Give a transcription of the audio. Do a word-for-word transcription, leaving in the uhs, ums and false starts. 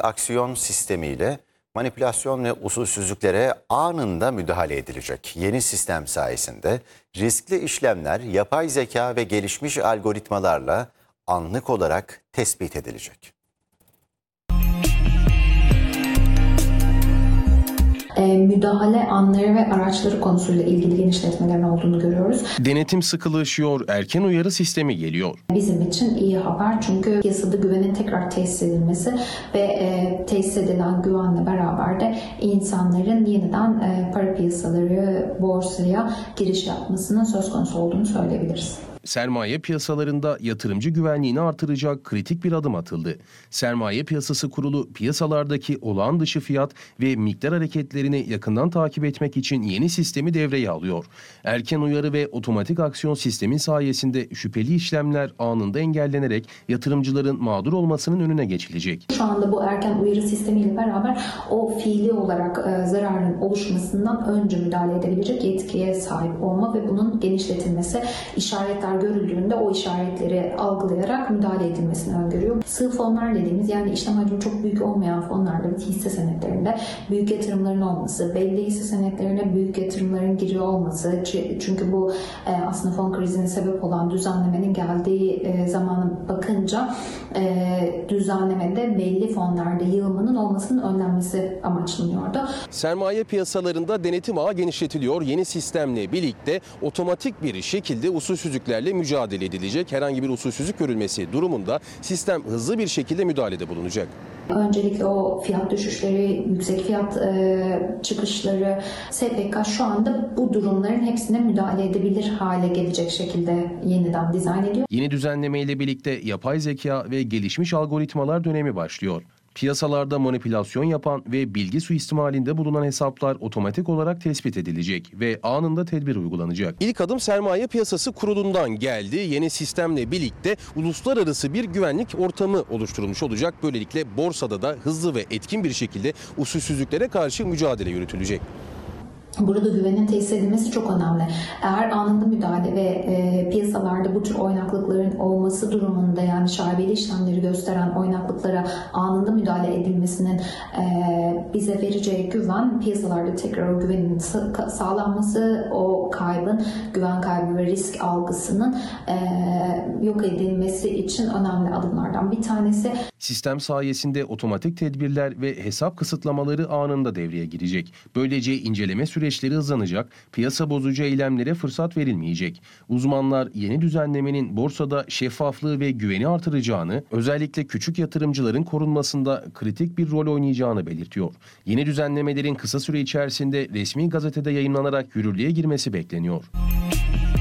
otomatik aksiyon sistemiyle manipülasyon ve usulsüzlüklere anında müdahale edilecek. Yeni sistem sayesinde riskli işlemler yapay zeka ve gelişmiş algoritmalarla anlık olarak tespit edilecek. E, müdahale anları ve araçları konusuyla ilgili genişletmelerin olduğunu görüyoruz. Denetim sıkılaşıyor, erken uyarı sistemi geliyor. Bizim için iyi haber çünkü piyasada güvenin tekrar tesis edilmesi ve e, tesis edilen güvenle beraber de insanların yeniden e, para piyasaları, borsaya giriş yapmasının söz konusu olduğunu söyleyebiliriz. Sermaye piyasalarında yatırımcı güvenliğini artıracak kritik bir adım atıldı. Sermaye Piyasası Kurulu piyasalardaki olağan dışı fiyat ve miktar hareketlerini yakından takip etmek için yeni sistemi devreye alıyor. Erken uyarı ve otomatik aksiyon sistemi sayesinde şüpheli işlemler anında engellenerek yatırımcıların mağdur olmasının önüne geçilecek. Şu anda bu erken uyarı sistemiyle beraber o fiili olarak e, zararın oluşmasından önce müdahale edebilecek yetkiye sahip olma ve bunun genişletilmesi, işaretler görüldüğünde o işaretleri algılayarak müdahale edilmesini öngörüyor. Sığ fonlar dediğimiz, yani işlem hacmi çok büyük olmayan fonlarda, hisse senetlerinde büyük yatırımların olması, belli hisse senetlerine büyük yatırımların giriyor olması, çünkü bu aslında fon krizine sebep olan düzenlemenin geldiği zamana bakınca düzenlemede belli fonlarda yığılmanın olmasının önlenmesi amaçlanıyordu. Sermaye piyasalarında denetim ağı genişletiliyor. Yeni sistemle birlikte otomatik bir şekilde usulsüzlüklerle mücadele edilecek. Herhangi bir usulsüzlük görülmesi durumunda sistem hızlı bir şekilde müdahalede bulunacak. Öncelikle o fiyat düşüşleri, yüksek fiyat e, çıkışları, S P K şu anda bu durumların hepsine müdahale edebilir hale gelecek şekilde yeniden dizayn ediyor. Yeni düzenleme ile birlikte yapay zeka ve gelişmiş algoritmalar dönemi başlıyor. Piyasalarda manipülasyon yapan ve bilgi suistimalinde bulunan hesaplar otomatik olarak tespit edilecek ve anında tedbir uygulanacak. İlk adım Sermaye Piyasası Kurulu'ndan geldi. Yeni sistemle birlikte uluslararası bir güvenlik ortamı oluşturulmuş olacak. Böylelikle borsada da hızlı ve etkin bir şekilde usulsüzlüklere karşı mücadele yürütülecek. Burada güvenin tesis edilmesi çok önemli. Eğer anında müdahale ve e, piyasalarda bu tür oynaklıkların olması durumunda, yani şaibeli işlemleri gösteren oynaklıklara anında müdahale edilmesinin e, bize vereceği güven, piyasalarda tekrar o güvenin sağlanması, o kaybın, güven kaybı ve risk algısının e, yok edilmesi için önemli adımlardan bir tanesi. Sistem sayesinde otomatik tedbirler ve hesap kısıtlamaları anında devreye girecek. Böylece inceleme süreçleri hızlanacak, piyasa bozucu eylemlere fırsat verilmeyecek. Uzmanlar yeni düzenlemenin borsada şeffaflığı ve güveni artıracağını, özellikle küçük yatırımcıların korunmasında kritik bir rol oynayacağını belirtiyor. Yeni düzenlemelerin kısa süre içerisinde resmi gazetede yayımlanarak yürürlüğe girmesi bekleniyor.